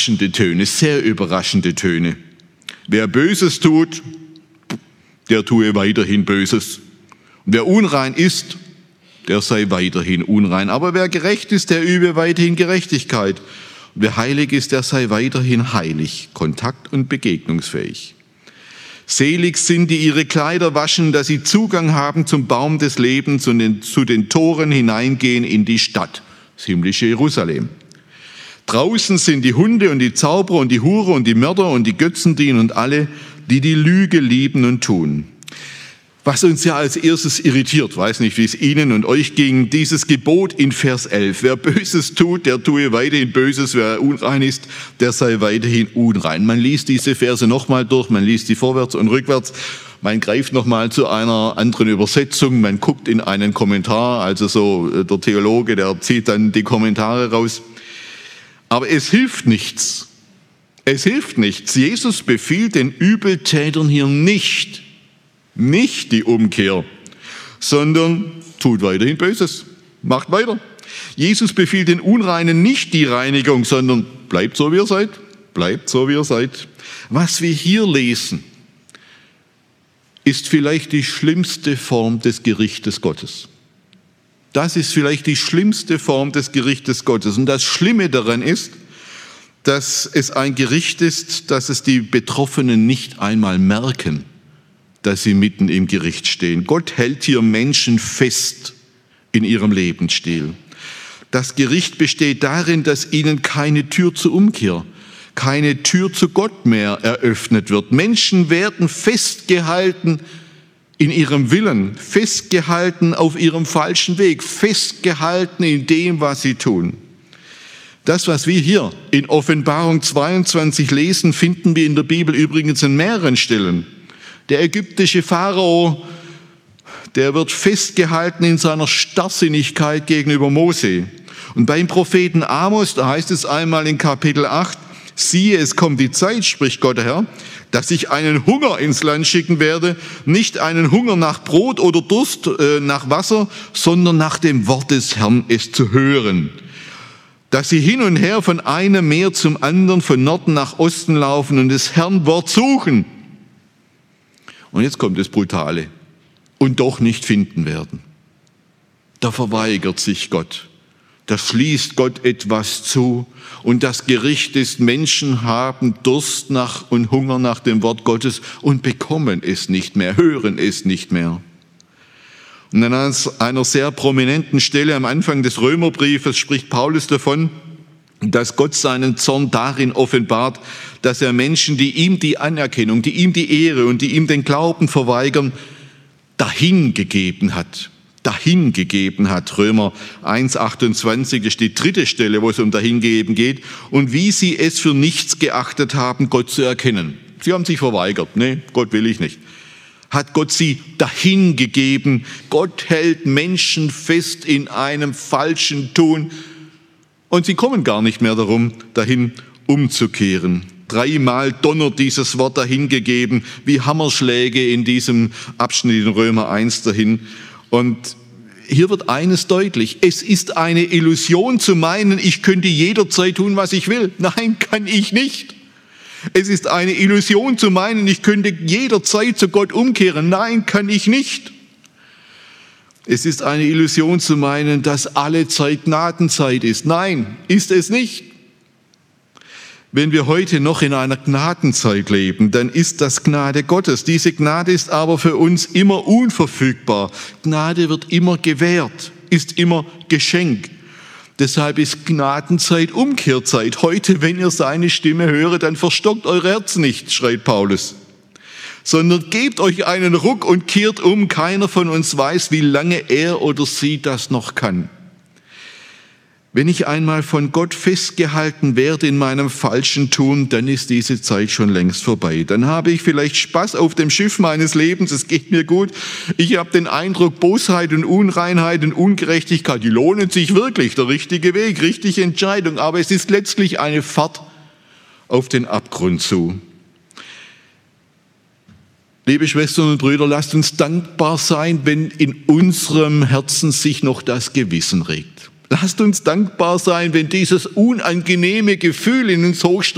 überraschende Töne, sehr überraschende Töne. Wer Böses tut, der tue weiterhin Böses. Und wer unrein ist, der sei weiterhin unrein. Aber wer gerecht ist, der übe weiterhin Gerechtigkeit. Und wer heilig ist, der sei weiterhin heilig, kontakt- und begegnungsfähig. Selig sind, die ihre Kleider waschen, dass sie Zugang haben zum Baum des Lebens und zu den Toren hineingehen in die Stadt, das himmlische Jerusalem. Draußen sind die Hunde und die Zauberer und die Hure und die Mörder und die Götzendiener und alle, die die Lüge lieben und tun. Was uns ja als erstes irritiert, weiß nicht, wie es Ihnen und euch ging, dieses Gebot in Vers 11. Wer Böses tut, der tue weiterhin Böses. Wer unrein ist, der sei weiterhin unrein. Man liest diese Verse nochmal durch, man liest die vorwärts und rückwärts. Man greift nochmal zu einer anderen Übersetzung, man guckt in einen Kommentar, also so der Theologe, der zieht dann die Kommentare raus. Aber es hilft nichts. Es hilft nichts. Jesus befiehlt den Übeltätern hier nicht die Umkehr, sondern tut weiterhin Böses, macht weiter. Jesus befiehlt den Unreinen nicht die Reinigung, sondern bleibt so, wie ihr seid, bleibt so, wie ihr seid. Was wir hier lesen, ist vielleicht die schlimmste Form des Gerichtes Gottes. Das ist vielleicht die schlimmste Form des Gerichtes Gottes. Und das Schlimme daran ist, dass es ein Gericht ist, dass es die Betroffenen nicht einmal merken, dass sie mitten im Gericht stehen. Gott hält hier Menschen fest in ihrem Lebensstil. Das Gericht besteht darin, dass ihnen keine Tür zur Umkehr, keine Tür zu Gott mehr eröffnet wird. Menschen werden festgehalten in ihrem Willen, festgehalten auf ihrem falschen Weg, festgehalten in dem, was sie tun. Das, was wir hier in Offenbarung 22 lesen, finden wir in der Bibel übrigens in mehreren Stellen. Der ägyptische Pharao, der wird festgehalten in seiner Starrsinnigkeit gegenüber Mose. Und beim Propheten Amos, da heißt es einmal in Kapitel 8, siehe, es kommt die Zeit, spricht Gott der Herr, dass ich einen Hunger ins Land schicken werde, nicht einen Hunger nach Brot oder Durst nach Wasser, sondern nach dem Wort des Herrn, es zu hören. Dass sie hin und her von einem Meer zum anderen, von Norden nach Osten laufen und des Herrn Wort suchen. Und jetzt kommt das Brutale. Und doch nicht finden werden. Da verweigert sich Gott. Da schließt Gott etwas zu. Und das Gericht ist, Menschen haben Durst nach und Hunger nach dem Wort Gottes und bekommen es nicht mehr, hören es nicht mehr. Und an einer sehr prominenten Stelle am Anfang des Römerbriefes spricht Paulus davon, dass Gott seinen Zorn darin offenbart, dass er Menschen, die ihm die Anerkennung, die ihm die Ehre und die ihm den Glauben verweigern, dahingegeben hat. Dahingegeben hat. Römer 1,28 ist die dritte Stelle, wo es um dahingegeben geht. Und wie sie es für nichts geachtet haben, Gott zu erkennen. Sie haben sich verweigert. Nee, Gott will ich nicht. Hat Gott sie dahingegeben. Gott hält Menschen fest in einem falschen Tun. Und sie kommen gar nicht mehr darum, dahin umzukehren. 3-mal donnert dieses Wort dahingegeben, wie Hammerschläge in diesem Abschnitt in Römer 1 dahin. Und hier wird eines deutlich. Es ist eine Illusion zu meinen, ich könnte jederzeit tun, was ich will. Nein, kann ich nicht. Es ist eine Illusion zu meinen, ich könnte jederzeit zu Gott umkehren. Nein, kann ich nicht. Es ist eine Illusion zu meinen, dass alle Zeit Gnadenzeit ist. Nein, ist es nicht. Wenn wir heute noch in einer Gnadenzeit leben, dann ist das Gnade Gottes. Diese Gnade ist aber für uns immer unverfügbar. Gnade wird immer gewährt, ist immer Geschenk. Deshalb ist Gnadenzeit Umkehrzeit. Heute, wenn ihr seine Stimme höret, dann verstockt eure Herzen nicht, schreit Paulus. Sondern gebt euch einen Ruck und kehrt um. Keiner von uns weiß, wie lange er oder sie das noch kann. Wenn ich einmal von Gott festgehalten werde in meinem falschen Tun, dann ist diese Zeit schon längst vorbei. Dann habe ich vielleicht Spaß auf dem Schiff meines Lebens, es geht mir gut. Ich habe den Eindruck, Bosheit und Unreinheit und Ungerechtigkeit, die lohnen sich wirklich, der richtige Weg, richtige Entscheidung. Aber es ist letztlich eine Fahrt auf den Abgrund zu. Liebe Schwestern und Brüder, lasst uns dankbar sein, wenn in unserem Herzen sich noch das Gewissen regt. Lasst uns dankbar sein, wenn dieses unangenehme Gefühl in uns hochsteigt.